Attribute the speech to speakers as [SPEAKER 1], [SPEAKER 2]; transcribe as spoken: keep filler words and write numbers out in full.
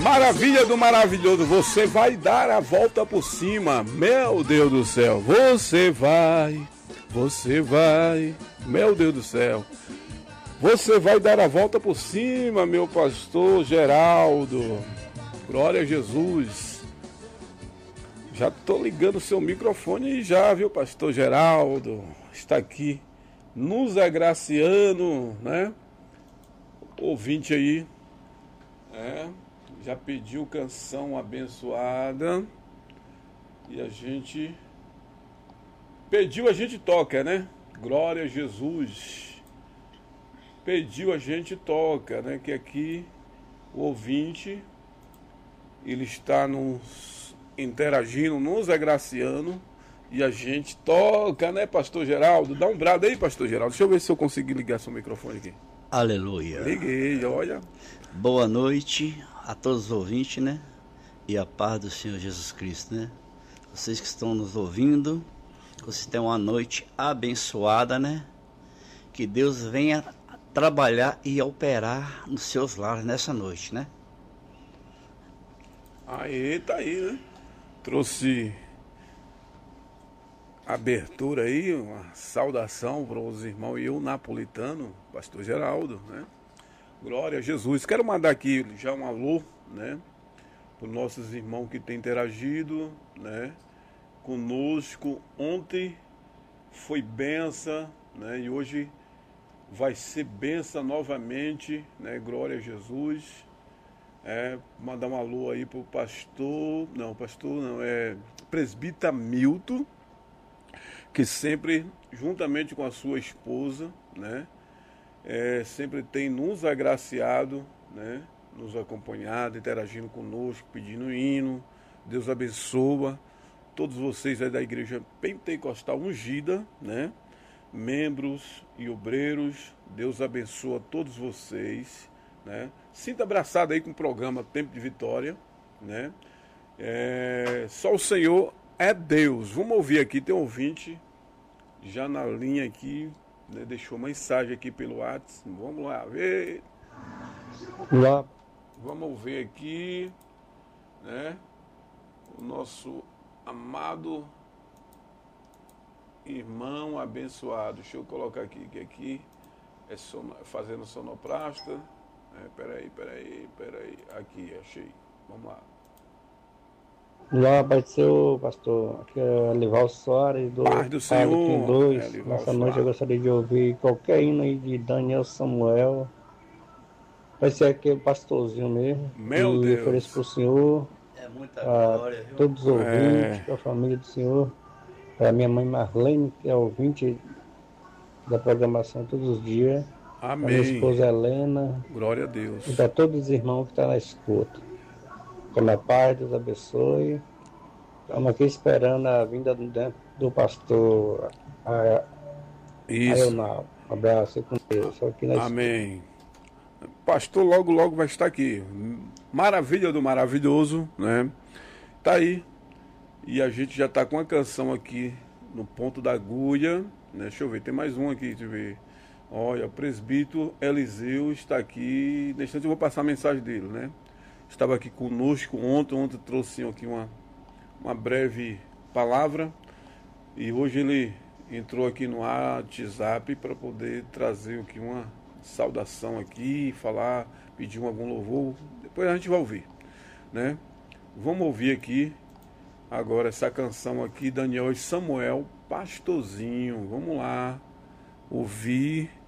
[SPEAKER 1] Maravilha do maravilhoso, você vai dar a volta por cima, meu Deus do céu, você vai, você vai, meu Deus do céu, você vai dar a volta por cima, meu pastor Geraldo, glória a Jesus. Já tô ligando o seu microfone já, viu, pastor Geraldo, está aqui nos agraciando, né, ouvinte aí, é... já pediu canção abençoada e a gente pediu, a gente toca, né? Glória a Jesus. Pediu, a gente toca, né? Que aqui o ouvinte, ele está nos interagindo, nos agraciando e a gente toca, né, pastor Geraldo? Dá um brado aí, pastor Geraldo. Deixa eu ver se eu consigo ligar seu microfone aqui.
[SPEAKER 2] Aleluia.
[SPEAKER 1] Liguei, olha.
[SPEAKER 2] Boa noite a todos os ouvintes, né? E a paz do Senhor Jesus Cristo, né? Vocês que estão nos ouvindo, vocês tenham uma noite abençoada, né? Que Deus venha trabalhar e operar nos seus lares nessa noite, né?
[SPEAKER 1] Aí, tá aí, né? Trouxe abertura aí, uma saudação para os irmãos e eu, napolitano, pastor Geraldo, né? Glória a Jesus. Quero mandar aqui já um alô, né, para os nossos irmãos que têm interagido, né, conosco. Ontem foi benção, né, e hoje vai ser benção novamente, né, glória a Jesus. É, mandar um alô aí para o pastor, não, pastor não, é presbítero Milton, que sempre, juntamente com a sua esposa, né, É, sempre tem nos agraciado, né, nos acompanhado, interagindo conosco, pedindo hino. Deus abençoa todos vocês aí da Igreja Pentecostal Ungida, né, membros e obreiros. Deus abençoa todos vocês, né. Sinta abraçado aí com o programa Tempo de Vitória, né. É, só o Senhor é Deus. Vamos ouvir aqui, tem um ouvinte já na linha aqui, né, deixou mensagem aqui pelo WhatsApp. Vamos lá ver.
[SPEAKER 3] Olá.
[SPEAKER 1] Vamos ver aqui, né, o nosso amado irmão abençoado. Deixa eu colocar aqui, que aqui é sono, fazendo sonoplasta. É, peraí, peraí, peraí. Aqui, achei. Vamos lá.
[SPEAKER 3] Olá, Pai do Senhor, pastor. Aqui é Lival Soares, do
[SPEAKER 1] Paz do Senhor.
[SPEAKER 3] dois.
[SPEAKER 1] É,
[SPEAKER 3] Nessa noite eu gostaria de ouvir qualquer hino aí de Daniel Samuel. Vai ser aquele pastorzinho mesmo.
[SPEAKER 1] Meu
[SPEAKER 3] e
[SPEAKER 1] Deus.
[SPEAKER 3] ofereço para o Senhor,
[SPEAKER 2] É muita
[SPEAKER 3] a
[SPEAKER 2] glória, viu?
[SPEAKER 3] todos os ouvintes,
[SPEAKER 1] É.
[SPEAKER 3] para a família do Senhor, para minha mãe Marlene, que é ouvinte da programação todos os dias, para minha
[SPEAKER 1] Amém.
[SPEAKER 3] esposa Helena,
[SPEAKER 1] Glória a Deus.
[SPEAKER 3] e para todos os irmãos que estão na escuta. Que a minha paz, Deus abençoe. Estamos aqui esperando a vinda do, do pastor
[SPEAKER 1] Isso.
[SPEAKER 3] Aional. Um abraço com Deus. Só aqui na
[SPEAKER 1] Amém. Pastor logo, logo vai estar aqui. Maravilha do maravilhoso, né? Tá aí. E a gente já tá com uma canção aqui no ponto da agulha, né? Deixa eu ver, tem mais um aqui, deixa eu ver. Olha, o presbítero Eliseu está aqui. Neste instante eu vou passar a mensagem dele, né? Estava aqui conosco ontem, ontem trouxe aqui uma, uma breve palavra. E hoje ele entrou aqui no WhatsApp para poder trazer aqui uma saudação aqui, falar, pedir um, algum louvor. Depois a gente vai ouvir, né? Vamos ouvir aqui agora essa canção aqui, Daniel e Samuel, Pastorzinho. Vamos lá ouvir.